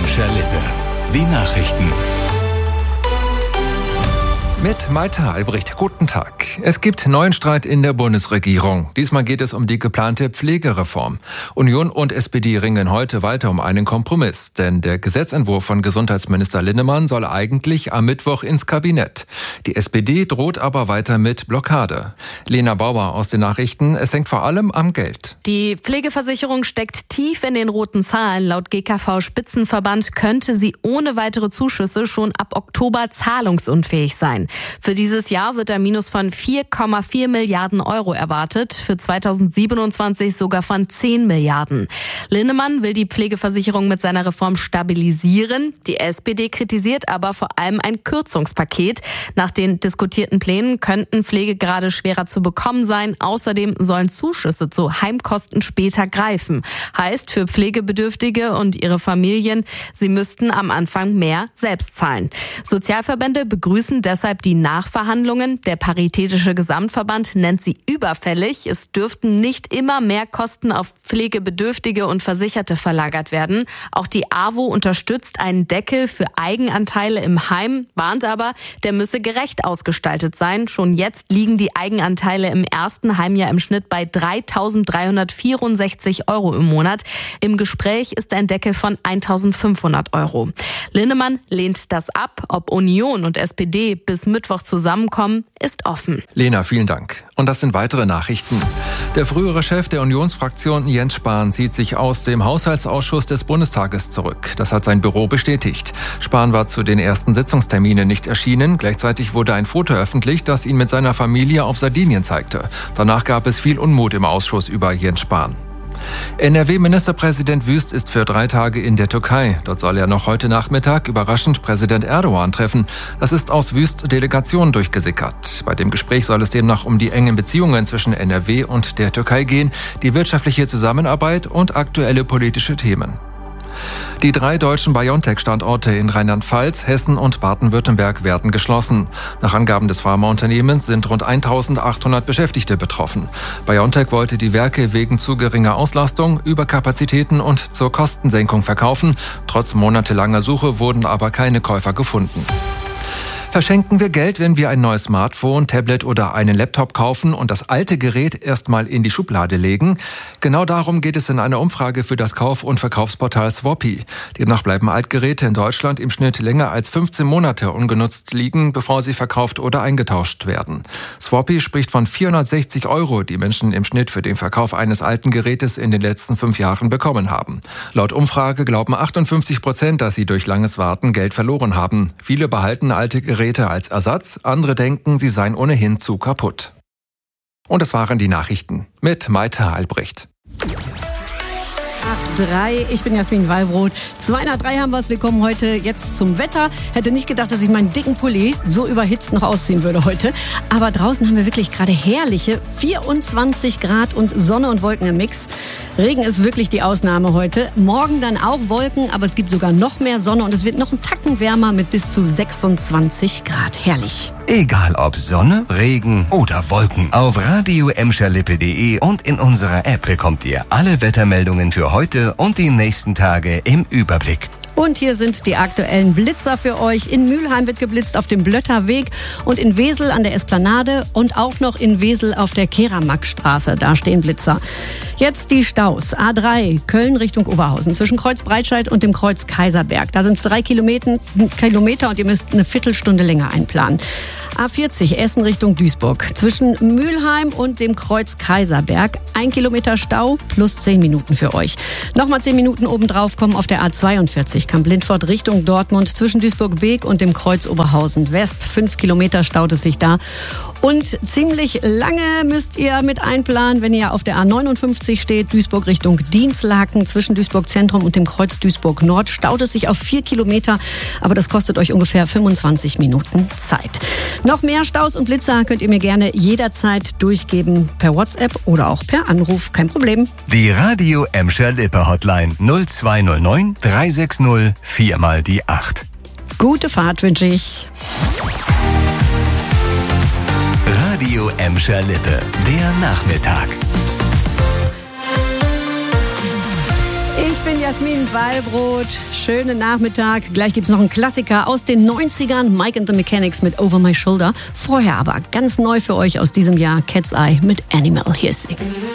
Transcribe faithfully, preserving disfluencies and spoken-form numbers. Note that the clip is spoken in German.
Emscher Lippe. Die Nachrichten. Mit Maita Albrecht, guten Tag. Es gibt neuen Streit in der Bundesregierung. Diesmal geht es um die geplante Pflegereform. Union und S P D ringen heute weiter um einen Kompromiss. Denn der Gesetzentwurf von Gesundheitsminister Linnemann soll eigentlich am Mittwoch ins Kabinett. Die S P D droht aber weiter mit Blockade. Lena Bauer aus den Nachrichten. Es hängt vor allem am Geld. Die Pflegeversicherung steckt tief in den roten Zahlen. Laut G K V-Spitzenverband könnte sie ohne weitere Zuschüsse schon ab Oktober zahlungsunfähig sein. Für dieses Jahr wird ein Minus von vier Komma vier Milliarden Euro erwartet, für zweitausendsiebenundzwanzig sogar von zehn Milliarden. Linnemann will die Pflegeversicherung mit seiner Reform stabilisieren. Die S P D kritisiert aber vor allem ein Kürzungspaket. Nach den diskutierten Plänen könnten Pflegegrade schwerer zu bekommen sein. Außerdem sollen Zuschüsse zu Heimkosten später greifen. Heißt für Pflegebedürftige und ihre Familien, sie müssten am Anfang mehr selbst zahlen. Sozialverbände begrüßen deshalb die Nachverhandlungen. Der Paritätische Gesamtverband nennt sie überfällig. Es dürften nicht immer mehr Kosten auf Pflegebedürftige und Versicherte verlagert werden. Auch die A W O unterstützt einen Deckel für Eigenanteile im Heim, warnt aber, der müsse gerecht ausgestaltet sein. Schon jetzt liegen die Eigenanteile im ersten Heimjahr im Schnitt bei dreitausenddreihundertvierundsechzig Euro im Monat. Im Gespräch ist ein Deckel von eintausendfünfhundert Euro. Linnemann lehnt das ab. Ob Union und S P D bis Mittwoch zusammenkommen, ist offen. Lena, vielen Dank. Und das sind weitere Nachrichten. Der frühere Chef der Unionsfraktion Jens Spahn zieht sich aus dem Haushaltsausschuss des Bundestages zurück. Das hat sein Büro bestätigt. Spahn war zu den ersten Sitzungsterminen nicht erschienen. Gleichzeitig wurde ein Foto öffentlich, das ihn mit seiner Familie auf Sardinien zeigte. Danach gab es viel Unmut im Ausschuss über Jens Spahn. N R W-Ministerpräsident Wüst ist für drei Tage in der Türkei. Dort soll er noch heute Nachmittag überraschend Präsident Erdogan treffen. Das ist aus Wüst Delegation durchgesickert. Bei dem Gespräch soll es demnach um die engen Beziehungen zwischen N R W und der Türkei gehen, die wirtschaftliche Zusammenarbeit und aktuelle politische Themen. Die drei deutschen BioNTech-Standorte in Rheinland-Pfalz, Hessen und Baden-Württemberg werden geschlossen. Nach Angaben des Pharmaunternehmens sind rund eintausendachthundert Beschäftigte betroffen. BioNTech wollte die Werke wegen zu geringer Auslastung, Überkapazitäten und zur Kostensenkung verkaufen. Trotz monatelanger Suche wurden aber keine Käufer gefunden. Verschenken wir Geld, wenn wir ein neues Smartphone, Tablet oder einen Laptop kaufen und das alte Gerät erstmal in die Schublade legen? Genau darum geht es in einer Umfrage für das Kauf- und Verkaufsportal Swappy. Demnach bleiben Altgeräte in Deutschland im Schnitt länger als fünfzehn Monate ungenutzt liegen, bevor sie verkauft oder eingetauscht werden. Swappy spricht von vierhundertsechzig Euro, die Menschen im Schnitt für den Verkauf eines alten Gerätes in den letzten fünf Jahren bekommen haben. Laut Umfrage glauben achtundfünfzig Prozent, dass sie durch langes Warten Geld verloren haben. Viele behalten alte Geräte als Ersatz, andere denken, sie seien ohnehin zu kaputt. Und das waren die Nachrichten mit Maita Albrecht. acht drei, ich bin Jasmin Wallbrot. zwei nach drei haben wir es. Wir kommen heute jetzt zum Wetter. Hätte nicht gedacht, dass ich meinen dicken Pulli so überhitzt noch ausziehen würde heute. Aber draußen haben wir wirklich gerade herrliche vierundzwanzig Grad und Sonne und Wolken im Mix. Regen ist wirklich die Ausnahme heute. Morgen dann auch Wolken, aber es gibt sogar noch mehr Sonne und es wird noch einen Tacken wärmer mit bis zu sechsundzwanzig Grad. Herrlich. Egal ob Sonne, Regen oder Wolken. Auf radio emscher lippe punkt de und in unserer App bekommt ihr alle Wettermeldungen für heute und die nächsten Tage im Überblick. Und hier sind die aktuellen Blitzer für euch. In Mülheim wird geblitzt auf dem Blötterweg und in Wesel an der Esplanade und auch noch in Wesel auf der Keramarkstraße. Da stehen Blitzer. Jetzt die Staus. A drei, Köln Richtung Oberhausen, zwischen Kreuz Breitscheid und dem Kreuz Kaiserberg. Da sind es drei Kilometer, Kilometer und ihr müsst eine Viertelstunde länger einplanen. A vierzig, Essen Richtung Duisburg, zwischen Mülheim und dem Kreuz Kaiserberg. Ein Kilometer Stau plus zehn Minuten für euch. Nochmal zehn Minuten obendrauf kommen auf der A zweiundvierzig, Kamp-Lindfort Richtung Dortmund, zwischen Duisburg-Beek und dem Kreuz Oberhausen West. Fünf Kilometer staut es sich da. Und ziemlich lange müsst ihr mit einplanen, wenn ihr auf der A neunundfünfzig steht, Duisburg Richtung Dienstlaken, zwischen Duisburg Zentrum und dem Kreuz Duisburg Nord, staut es sich auf vier Kilometer, aber das kostet euch ungefähr fünfundzwanzig Minuten Zeit. Noch mehr Staus und Blitzer könnt ihr mir gerne jederzeit durchgeben, per WhatsApp oder auch per Anruf, kein Problem. Die Radio Emscher Lippe Hotline null zwei null neun drei sechs null vier mal die acht. Gute Fahrt wünsche ich. Radio Emscher Lippe, der Nachmittag. Ich bin Jasmin. Jasmin Wallbrot, schönen Nachmittag. Gleich gibt's noch einen Klassiker aus den neunzigern, Mike and the Mechanics mit Over My Shoulder. Vorher aber ganz neu für euch aus diesem Jahr, Cat's Eye mit Animal. Hier ist sie.